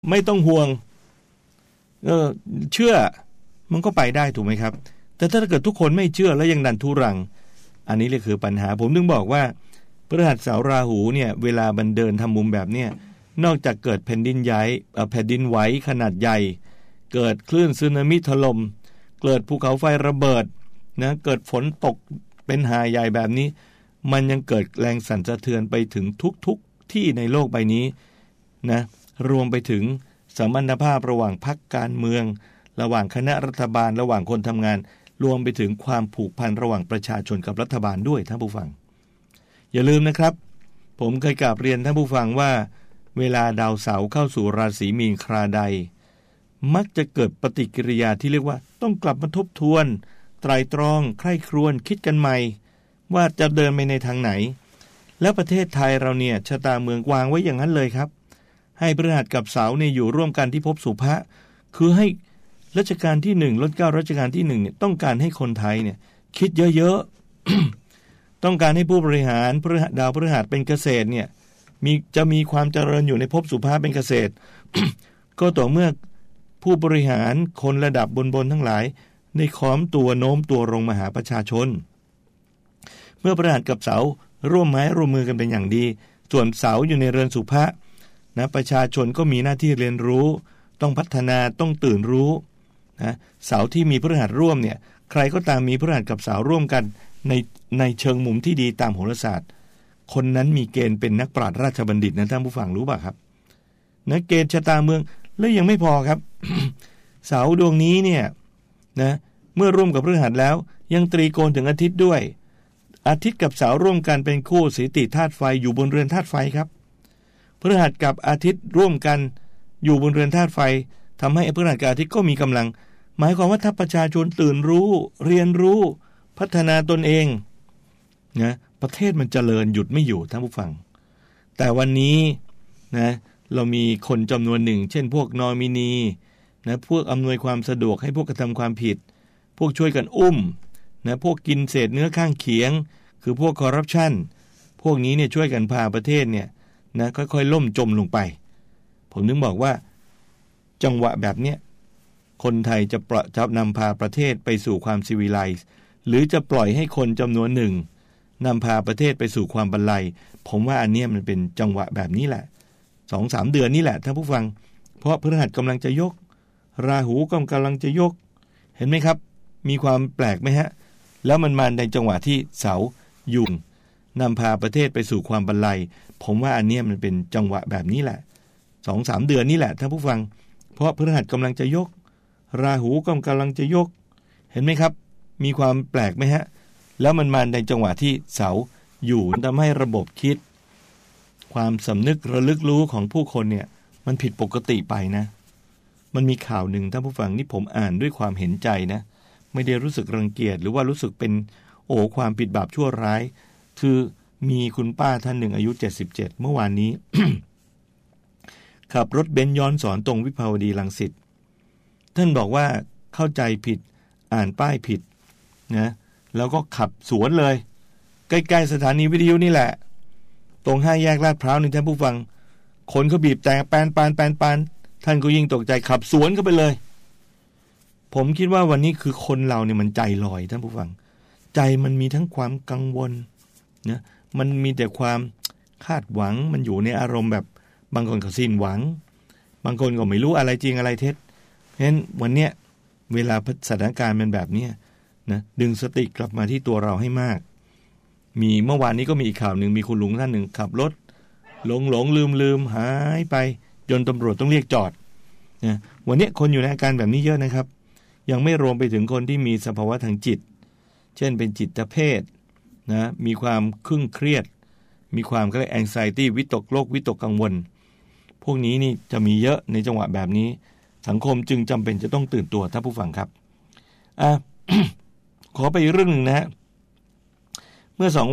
ไม่ต้องห่วงเชื่อมันก็ไปได้ถูกไหมครับแต่ถ้าเกิดทุกคนไม่เชื่อแล้วยังดันทุรังอันนี้เลยคือปัญหาผมถึงบอกว่าพฤหัสเสาร์ราหูเนี่ยเวลามันเดินทำมุมแบบเนี้ยนอกจากเกิดแผ่นดินไหวขนาดใหญ่เกิดคลื่นสึนามิถล่มเกิดภูเขาไฟระเบิดนะเกิดฝนตกเป็นหาใหญ่แบบนี้มันยังเกิดแรงสั่นสะเทือนไปถึงทุกที่ในโลกใบนี้นะรวมไปถึงสมรรถภาพระหว่างพรรคการเมืองระหว่างคณะรัฐบาลระหว่างคนทำงานรวมไปถึงความผูกพันระหว่างประชาชนกับรัฐบาลด้วยท่านผู้ฟังอย่าลืมนะครับผมเคยกราบเรียนท่านผู้ฟังว่าเวลาดาวเสาร์เข้าสู่ราศีมีนคราใดมักจะเกิดปฏิกิริยาที่เรียกว่าต้องกลับมาทบทวนไตร่ตรองใคร่ครวญคิดกันใหม่ว่าจะเดินไปในทางไหนแล้วประเทศไทยเราเนี่ยชะตาเมืองวางไว้อย่างนั้นเลยครับให้พฤหัสกับเสาร์เนี่ยอยู่ร่วมกันที่ภพสุภะคือให้รัชกาลที่1รัชกาลรัชกาลที่1เนี่ยต้องการให้คนไทยเนี่ยคิดเยอะๆ ต้องการให้ผู้บริหารดาวพฤหัสเป็นเกษตรเนี่ยจะมีความเจริญอยู่ในภพสุภะเป็นเกษตร ก็ต่อเมื่อผู้บริหารคนระดับบนทั้งหลายได้ค้อมตัวโน้มตัวลงมาหาประชาชนเมื่อพฤหัสกับเสาร์ร่วมไม้ร่วมมือกันเป็นอย่างดีส่วนเสาร์อยู่ในเรือนสุภะนะประชาชนก็มีหน้าที่เรียนรู้ต้องพัฒนาต้องตื่นรู้นะเสาร์ที่มีพฤหัสร่วมเนี่ยใครก็ตามมีพฤหัสกับเสาร์ร่วมกันในเชิงมุมที่ดีตามโหราศาสตร์คนนั้นมีเกณฑ์เป็นนักปราชญ์ราชบัณฑิตนะท่านผู้ฟังรู้ป่ะครับนะเกณฑ์ชะตาเมืองแล้วยังไม่พอครับ เสาร์ดวงนี้เนี่ยนะเมื่อร่วมกับพฤหัสแล้วยังตรีโกณถึงอาทิตย์ด้วยอาทิตย์กับเสาร์ร่วมกันเป็นคู่สีติธาตุไฟอยู่บนเรือนธาตุไฟครับพฤหัสกับอาทิตย์ร่วมกันอยู่บนเรือนธาตุไฟทำให้พฤหัสกับอาทิตย์ก็มีกำลังหมายความว่าถ้าประชาชนตื่นรู้เรียนรู้พัฒนาตนเองนะประเทศมันเจริญหยุดไม่อยู่ท่านผู้ฟังแต่วันนี้นะเรามีคนจำนวนหนึ่งเช่นพวกนอมินีนะพวกอำนวยความสะดวกให้พวกกระทำความผิดพวกช่วยกันอุ้มนะพวกกินเศษเนื้อข้างเคียงคือพวกคอร์รัปชันพวกนี้เนี่ยช่วยกันพาประเทศเนี่ยนะค่อยๆล่มจมลงไปผมนึกบอกว่าจังหวะแบบเนี้ยคนไทยจะนำพาประเทศไปสู่ความซีวิไลซ์หรือจะปล่อยให้คนจำนวนหนึ่งนำพาประเทศไปสู่ความบรรลัยผมว่าอันเนี้ยมันเป็นจังหวะแบบนี้แหละ 2-3 เดือนนี่แหละท่านผู้ฟังเพราะพฤหัสกำลังจะยกราหูก็กำลังจะยกเห็นไหมครับมีความแปลกไหมฮะแล้วมันมาในจังหวะที่เสายุ่งนำพาประเทศไปสู่ความบรรลัยผมว่าอันเนี้ยมันเป็นจังหวะแบบนี้แหละ 2-3 เดือนนี่แหละท่านผู้ฟังเพราะพฤหัสกำลังจะยกราหูก็กำลังจะยกเห็นไหมครับมีความแปลกไหมฮะแล้วมันมาในจังหวะที่เสาอยู่ทำให้ระบบคิดความสำนึกระลึกรู้ของผู้คนเนี่ยมันผิดปกติไปนะมันมีข่าวหนึ่งท่านผู้ฟังนี่ผมอ่านด้วยความเห็นใจนะไม่ได้รู้สึกรังเกียจหรือว่ารู้สึกเป็นความผิดบาปชั่วร้ายคือมีคุณป้าท่านหนึ่งอายุ77เมื่อวานนี้ ขับรถเบนซ์ย้อนสอนตรงวิภาวดีรังสิตท่านบอกว่าเข้าใจผิดอ่านป้ายผิดนะแล้วก็ขับสวนเลยใกล้ๆสถานีวิทยุนี่แหละตรง5 แยกลาดพร้าวนี่ท่านผู้ฟังคนเขาบีบแต่แปนท่านก็ยิ่งตกใจขับสวนเข้าไปเลยผมคิดว่าวันนี้คือคนเราเนี่ยมันใจลอยท่านผู้ฟังใจมันมีทั้งความกังวลนะมันมีแต่ความคาดหวังมันอยู่ในอารมณ์แบบบางคนก็สิ้นหวังบางคนก็ไม่รู้อะไรจริงอะไรเท็จเพราะฉะนั้นวันเนี้ยเวลาสถานการณ์มันแบบนี้นะดึงสติกลับมาที่ตัวเราให้มากมีเมื่อวานนี้ก็มีอีกข่าวหนึ่งมีคุณลุงท่านหนึ่งขับรถหลงลืมหายไปจนตำรวจต้องเรียกจอดนะวันนี้คนอยู่ในอาการแบบนี้เยอะนะครับยังไม่รวมไปถึงคนที่มีสภาวะทางจิตเช่นเป็นจิตเภทนะมีความเครียดมีความเรียก anxiety วิตกโรควิตกกังวลพวกนี้นี่จะมีเยอะในจังหวะแบบนี้สังคมจึงจำเป็นจะต้องตื่นตัวท่านผู้ฟังครับ ขอไปเรื่องนึงนะฮะเมื่อ2